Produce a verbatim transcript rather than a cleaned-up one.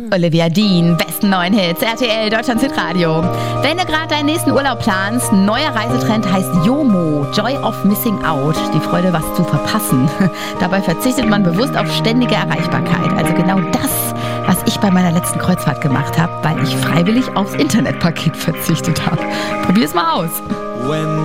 Olivia Dean, besten neuen Hits, R T L, Deutschlands Hitradio. Wenn du gerade deinen nächsten Urlaub planst, neuer Reisetrend heißt JOMO, Joy of Missing Out, die Freude, was zu verpassen. Dabei verzichtet man bewusst auf ständige Erreichbarkeit. Also genau das, was ich bei meiner letzten Kreuzfahrt gemacht habe, weil ich freiwillig aufs Internetpaket verzichtet habe. Probier's mal aus.